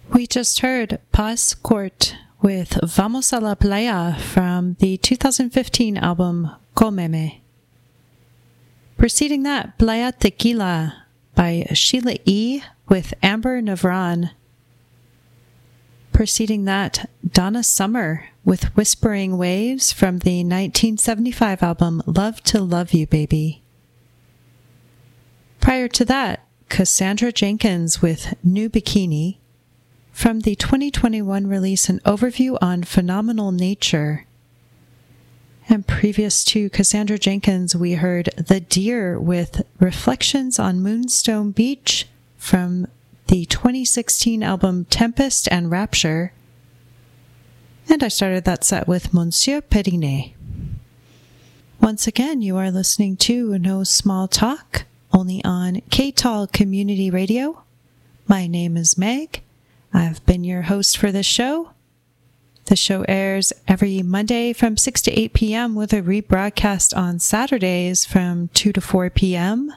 We just heard Paz Court with Vamos a la Playa from the 2015 album Comeme. Preceding that, Playa Tequila by Sheila E. with Amber Navran. Preceding that, Donna Summer with Whispering Waves from the 1975 album Love to Love You Baby. Prior to that, Cassandra Jenkins with New Bikini from the 2021 release An Overview on Phenomenal Nature. And previous to Cassandra Jenkins, we heard The Deer with Reflections on Moonstone Beach from the 2016 album Tempest and Rapture. And I started that set with Monsieur Perinet. Once again, you are listening to No Small Talk, only on KTAL Community Radio. My name is Meg. I've been your host for this show. The show airs every Monday from 6 to 8 p.m. with a rebroadcast on Saturdays from 2 to 4 p.m.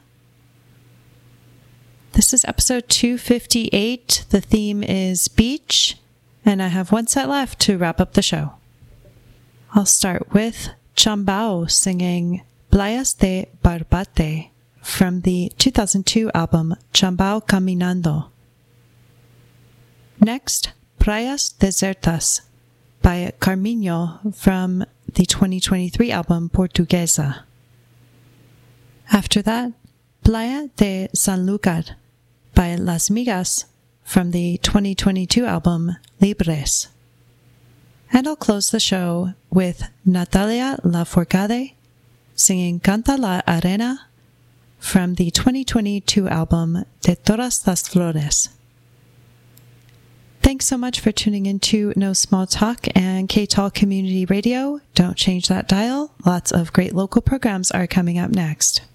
This is episode 258. The theme is beach, and I have one set left to wrap up the show. I'll start with Chambao singing Playas de Barbate from the 2002 album Chambao Caminando. Next, Praias Desertas by Carminho from the 2023 album Portuguesa. After that, Playa de Sanlúcar by Las Migas from the 2022 album Libres. And I'll close the show with Natalia Lafourcade singing Canta la Arena from the 2022 album De Todas las Flores. Thanks so much for tuning into No Small Talk and KTAL Community Radio. Don't change that dial. Lots of great local programs are coming up next.